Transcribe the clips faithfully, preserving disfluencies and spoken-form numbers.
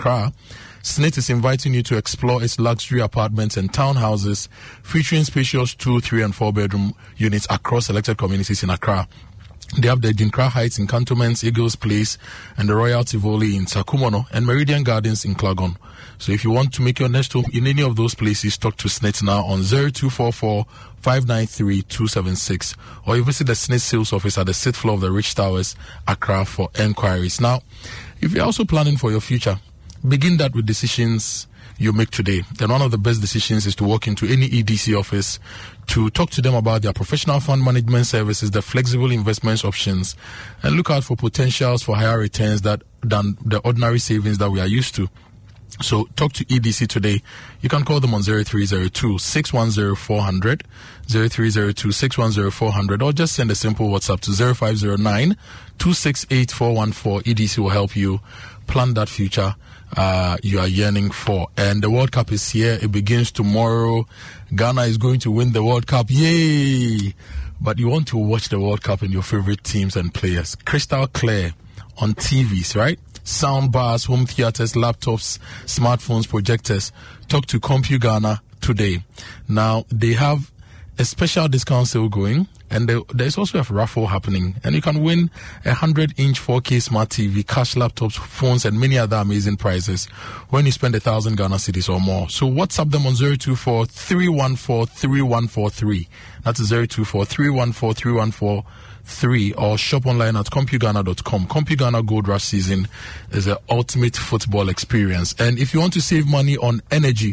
Accra. S N I T is inviting you to explore its luxury apartments and townhouses featuring spacious two, three, and four bedroom units across selected communities in Accra. They have the Dinkra Heights in Cantonments, Eagles Place, and the Royal Tivoli in Sakumono, and Meridian Gardens in Klagon. So if you want to make your next home in any of those places, talk to S N I T now on zero two four four, five nine three, two seven six, or you visit the S N I T sales office at the sixth floor of the Rich Towers, Accra, for enquiries. Now, if you're also planning for your future, begin that with decisions you make today. Then one of the best decisions is to walk into any E D C office to talk to them about their professional fund management services, the flexible investments options, and look out for potentials for higher returns that than the ordinary savings that we are used to. So talk to E D C today. You can call them on zero three zero two, six one zero, four zero zero, zero three zero two, six one zero, four zero zero, or just send a simple WhatsApp to zero five zero nine, two six eight, four one four. E D C will help you plan that future uh, you are yearning for. And the World Cup is here. It begins tomorrow. Ghana is going to win the World Cup. Yay! But you want to watch the World Cup and your favorite teams and players crystal clear on T Vs, right? Sound bars, home theaters, laptops, smartphones, projectors. Talk to Compu Ghana today. Now, they have a special discount sale going, and there, there's also a raffle happening, and you can win a one hundred inch four K smart T V, cash, laptops, phones, and many other amazing prizes when you spend a thousand Ghana cedis or more. So WhatsApp them on zero two four, three one four, three one four three. That's zero two four, three one four, three one four three, or shop online at compu ghana dot com. CompuGhana Gold Rush season is the ultimate football experience. And if you want to save money on energy,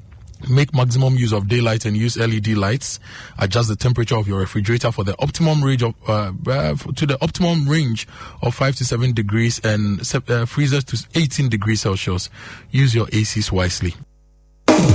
make maximum use of daylight and use L E D lights. Adjust the temperature of your refrigerator for the optimum range of uh, uh, to the optimum range of five to seven degrees and uh, freezers to eighteen degrees Celsius. Use your A Cs wisely.